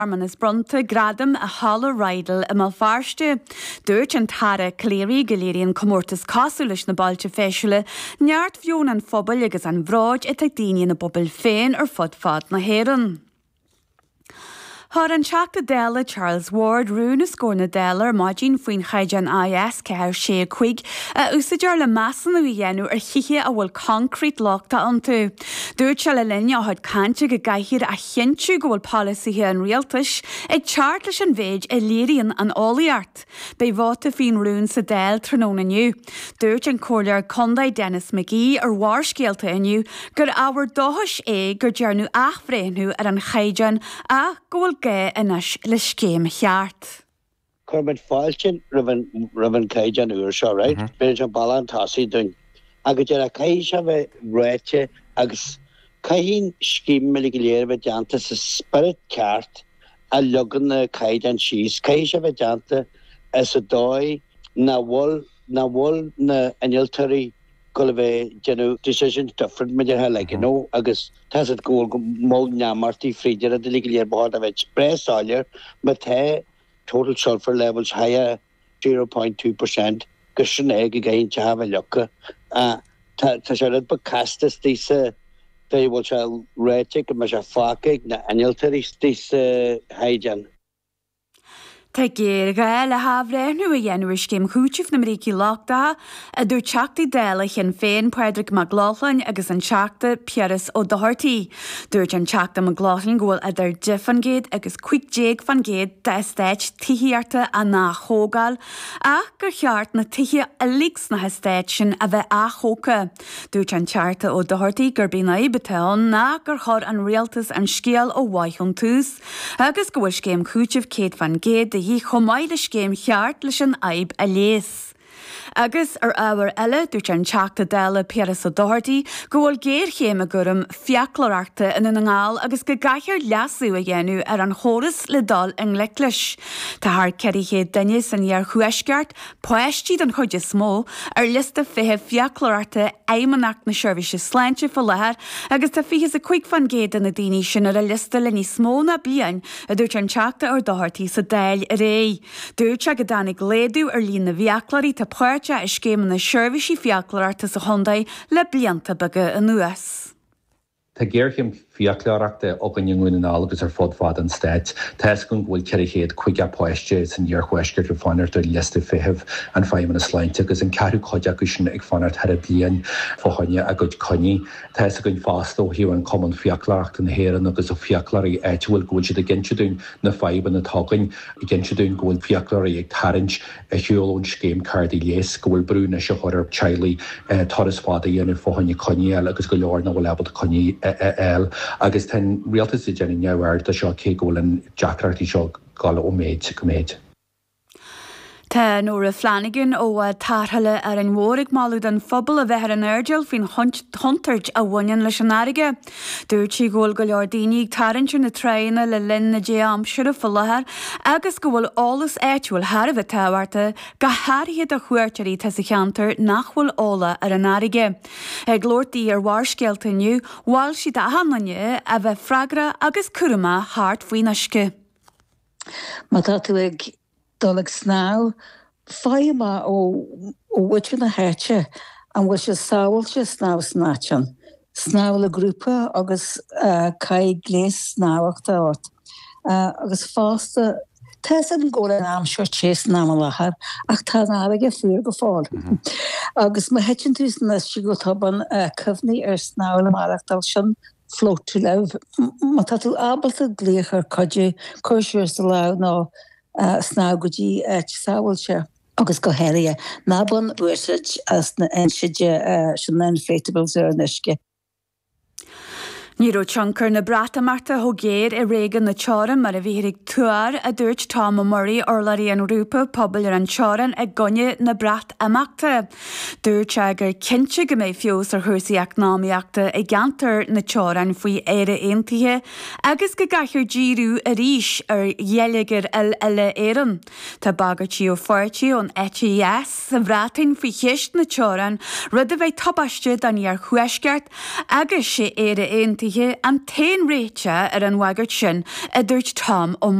Man is bronta gradam a hala raidal a mal farste. Dúirt an tara cléirí goléiríon comórtas cásúlis na bailte féisiúla, neart bhiún an phobal agus an bhráid ag daoine na bobal féin ar fod na héireann. Thar an seachta déla Charles Ward rún scór na déla maidín faoin chaidean IS ceir sé chuig a úsaidir le measan a dhéanú ar chiche a bhfuil concrete láchta an tú. Dúirt se le linne áthad cante go gaiithir a chinú go bhfuil polasaithe an rialtas ag teart leis an bhéid a léiríonn an álaíart. Bei bháta faoin rún sa déil tróna nniu. Dúirt an cóirlear Condaid Dennis McGee ar mharscéalta inniu gur ábhar dóthais gur dearnú achbhréanú ar an chaidean a go ge inis le scéim cheart. Cormac fáiltin raibhan caidean uair seo, right? Beidir an balan tasí dún. Agus dear a caiid se bheith réite agus caihín scéim me go léir bheith deanta sa spirit ceart a legan na caidean síos. Caihín se bheith deanta as a dói na bhil na iniltarí go bheith decisions different me ha like agus tas it go mó neamartí fríidir a de léir bhd a bheith spréáir, but total sulfur levels higher 0.2% go sin ag gain te ha lecha. Tá se rud ba castas tísa they will shall réite go me se fácaig na iniltarí tísa haidean. Tá géir ga le hafréhnú a dhéanúir céim chúteamh na Mrící láchta a dúir teachtaí déla chin féin Padraig McLaughlin agus an teachta Pierras ó Doherty. Dúirt an teachta McLaughlin ghfuil idir 10 fan géad agus 15 fan géad de istéit tithiarta a ná chógáil a gur cheart na tithe a lís na istéit sin a bheith a chóca. Dúirt an teachta ó Doherty gur bína betáin ná gur chur an rialtas an scéal ó waithún tús agus go bhfuil céim chúteamh céad fan géad hí chomáid is céim cheart leis an aib a léas. Agus ar ábhar eile dúirt an teachta déla Pierras ó Doherty go bhfuil géir chéime gurm fiaclareachta in an ngáil agus go gaiithir leasú a dhéanú ar an chóras le dal an leclis. Tá thar ceirichéad daine san dhear chuisceart poistíad an chuide smó ar lista fithe fiaclareachta éimeannach na seirbhíse sláinte fo lethir agus tá fichas a chuig fan géad na daoine sin ar a lista le ní smó na bliain a dúirt an teachta ó Doherty sa déil a ré. Dúirt se go dánig léadú ar líon na fiaclarí tá puirte is céim na seirbhísí fiaclareachta sa Hondaid le blianta baga an nuas. Tá géirchéim fiaclareachta ógan inghúin agus ar fod an stáit, Tás gon bhfuil ceirichéad chuige poiste san dhear chuisceart ar fanart ar lista fitheh an feimime na sláinte agus an ceithú chuide agus sin ag fanart thar a blian fóthaine a go coní. Tás a gon fástó hiú an common fiaclareachta na héireann agus ó fiaclarí bhfuil gúil siad a ginseadún na feimime na tágain i ginseadún ghfuil fiaclarí ag tarint a hiúlún scéim cardí léas go bhfuil brúna se chuir Charlie toras fáda dhéanú fóthaine coní agus go leor na bhfuil lebal coní el agus ten rialtas i dhéanú neabhar de seo cé ggólan deacratí seo gála ó méid go méid. Tá Nóra Flanagan ó tarthaile ar an mhórig máú den phobal a bheith an airdeal faoin hontarт a bhainean leis an airige. Dúirt sí ggóil go leor daoine tarantir na tréine le linn na déamsúir a folathar agus go bhfuil álas éitiúil thar a bheith táhairta go háirithe a chuirteirí tá sa cheantar nach bhfuil ála ar an airige. Ag glórtaí ar mharscéalta inniu bháil siad a hananne a bheith freagra agus curama thart faoin uisce. Má tá tú ag dolag snáw, fáima ó witir na háirte an bhfuil se sábhailte snáw snátean. Snáw le grúpa agus caid léas snáwachta áit. Agus fásta, tás an ggóla am seo tés ná lethar ach tá náige fuair go fáil. Agus ma heitin tús na si go taban cyfni ar snáw le marachtal sin flót tú leh. Ma tá tú ábalta gléachar coide chuirsiúir sa leh ná sná godí sáhailte agus go héiria nában uirsid as na einseide sin na inflatables ar an uisce. Níró tioncar na brata marta ho géir I régan na teáran mar a bhírig tuar a dúirt Tom Murray orlarí an rúpa pobl ar an teáran ag gonne na brat amachta. Dúirt se gur cinse go méid fios ar thusaí eacnáíachta ag gantar na teáran faoi éire aontaithe agus go gaiithir díú a ríis ar dhéalagar eile éan. Tá bagartí ó fortí ón ETS sa bhrátain faoi cheist na teáran rud a bheith tabaiste dan ar chuisceart agus sé éire aontaithe County an tain réite ar an wagart sin a dúirt Tom ó